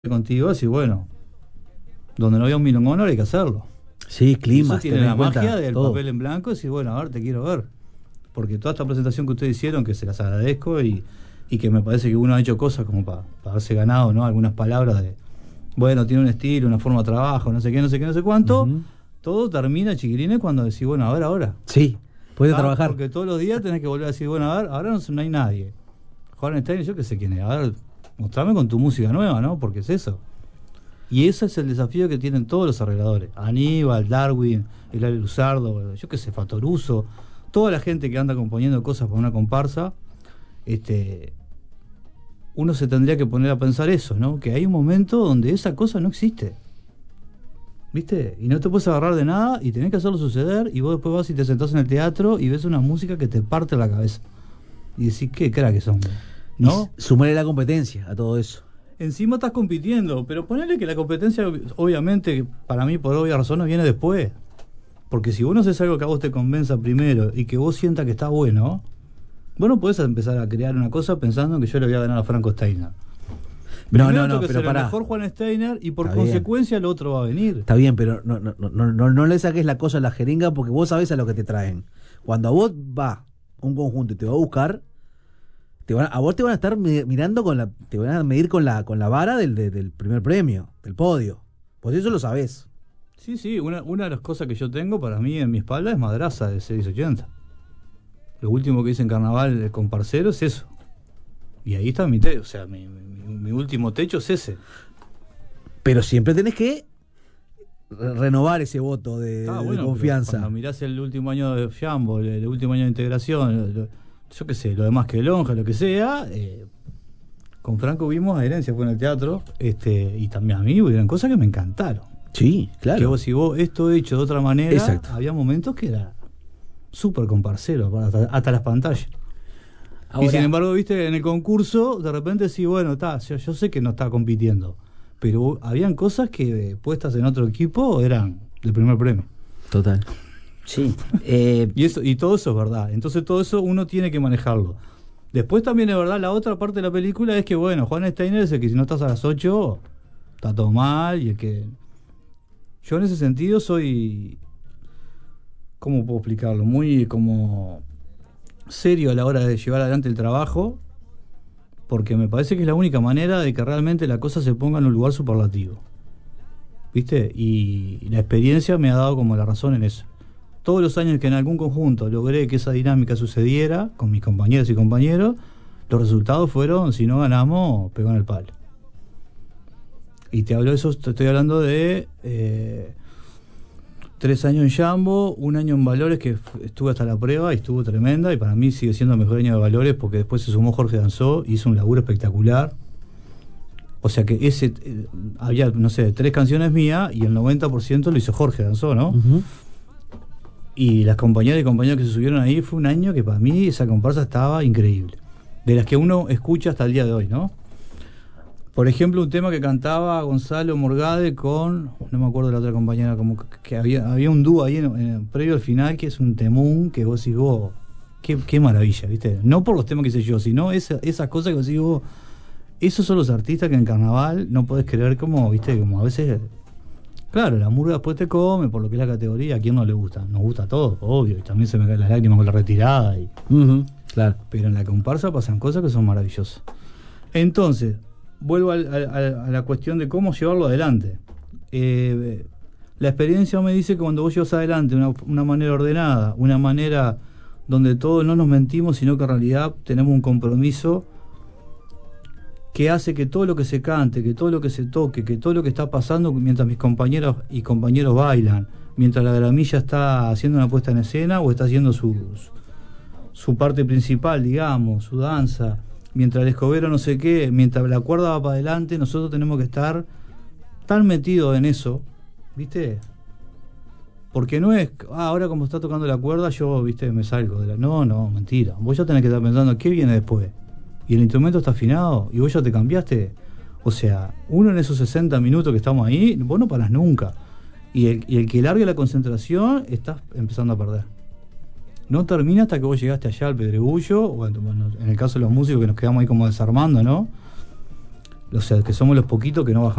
contigo, así bueno, donde no había un milongón ahora hay que hacerlo. Sí, clima. Eso tiene la magia del papel en blanco, decir, bueno, a ver, te quiero ver. Porque toda esta presentación que ustedes hicieron, que se las agradezco y que me parece que uno ha hecho cosas como para haberse ganado, ¿no? Algunas palabras de, bueno, tiene un estilo, una forma de trabajo, no sé qué, no sé qué, no sé cuánto. Todo termina, chiquilines, cuando decís, bueno, a ver, ahora. Sí, puede trabajar. Porque todos los días tenés que volver a decir, bueno, a ver, ahora no hay nadie. Juan Steiner, yo qué sé quién es, a ver, mostrame con tu música nueva, ¿no? Porque es eso. Y ese es el desafío que tienen todos los arregladores. Aníbal, Darwin, Hilario Luzardo, yo qué sé, Fatoruso, toda la gente que anda componiendo cosas para una comparsa, uno se tendría que poner a pensar eso, ¿no? Que hay un momento donde esa cosa no existe. ¿Viste? Y no te puedes agarrar de nada y tenés que hacerlo suceder, y vos después vas y te sentás en el teatro y ves una música que te parte la cabeza. Y decís, qué crack que son, ¿no? Y sumarle la competencia a todo eso. Encima estás compitiendo, pero ponele que la competencia, obviamente, para mí, por obvias razones, viene después. Porque si vos no haces algo que a vos te convenza primero y que vos sientas que está bueno, vos no podés empezar a crear una cosa pensando que yo le voy a ganar a Franco Steiner. No, que pero ser pará. el mejor Juan Steiner y por Está consecuencia el otro va a venir. Está bien, pero no le saques la cosa a la jeringa porque vos sabés a lo que te traen. Cuando a vos va un conjunto y te va a buscar, a vos te van a estar mirando te van a medir con la vara del primer premio, del podio. Pues eso lo sabés. Sí, una de las cosas que yo tengo para mí en mi espalda es Madraza de 680. Lo último que hice en Carnaval con Parcero es eso. Y ahí está mi techo, o sea, mi último techo es ese. Pero siempre tenés que renovar ese voto de confianza. Cuando mirás el último año de Jambo, el último año de integración, yo qué sé, lo demás que Lonja, lo que sea, con Franco vimos a Herencia, fue en el teatro, y también a mí hubieron cosas que me encantaron. Sí, claro. Que si vos esto hecho de otra manera, exacto, había momentos que era súper comparcero, hasta las pantallas. Ahora, y sin embargo, viste, en el concurso, de repente sí, bueno, yo sé que no está compitiendo, pero habían cosas que puestas en otro equipo eran del primer premio. Total. Sí. Y todo eso es verdad. Entonces todo eso uno tiene que manejarlo. Después también es verdad, la otra parte de la película es que, bueno, Juan Steiner es el que si no estás a las 8, está todo mal, y el que... Yo en ese sentido soy... ¿Cómo puedo explicarlo? Muy como serio a la hora de llevar adelante el trabajo, porque me parece que es la única manera de que realmente la cosa se ponga en un lugar superlativo. ¿Viste? Y la experiencia me ha dado como la razón en eso. Todos los años que en algún conjunto logré que esa dinámica sucediera con mis compañeras y compañeros, los resultados fueron, si no ganamos, pegó en el palo. Y te estoy hablando de 3 años en Jambo, 1 año en Valores, que estuve hasta la prueba y estuvo tremenda, y para mí sigue siendo el mejor año de Valores, porque después se sumó Jorge Danzó, hizo un laburo espectacular. O sea que había, no sé, 3 canciones mías y el 90% lo hizo Jorge Danzó, ¿no? Y las compañeras y compañeros que se subieron ahí, fue un año que para mí esa comparsa estaba increíble. De las que uno escucha hasta el día de hoy, ¿no? Por ejemplo, un tema que cantaba Gonzalo Morgade con, no me acuerdo de la otra compañera, como que había un dúo ahí previo al final, que es un temún que vos decís, qué maravilla, ¿viste? No por los temas que hice yo, sino esas cosas que vos decís, esos son los artistas que en Carnaval no podés creer como, ¿viste? Como a veces, claro, la murga después te come, por lo que es la categoría, ¿a quién no le gusta? Nos gusta a todos, obvio, y también se me caen las lágrimas con la retirada. Claro. Pero en la comparsa pasan cosas que son maravillosas. Entonces, vuelvo a la cuestión de cómo llevarlo adelante. La experiencia me dice que cuando vos llevas adelante una manera ordenada, una manera donde todos no nos mentimos, sino que en realidad tenemos un compromiso que hace que todo lo que se cante, que todo lo que se toque, que todo lo que está pasando mientras mis compañeras y compañeros bailan, mientras la gramilla está haciendo una puesta en escena o está haciendo su parte principal, digamos, su danza, mientras el escobero no sé qué, mientras la cuerda va para adelante, nosotros tenemos que estar tan metidos en eso, ¿viste? Porque no es, ahora como está tocando la cuerda, yo, ¿viste? Me salgo de la... No, mentira. Vos ya tenés que estar pensando, ¿qué viene después? Y el instrumento está afinado, y vos ya te cambiaste. O sea, uno en esos 60 minutos que estamos ahí, vos no parás nunca. Y el que largue la concentración, estás empezando a perder. No termina hasta que vos llegaste allá al pedregullo, o en el caso de los músicos que nos quedamos ahí como desarmando, ¿no? O sea, que somos los poquitos que no bajamos.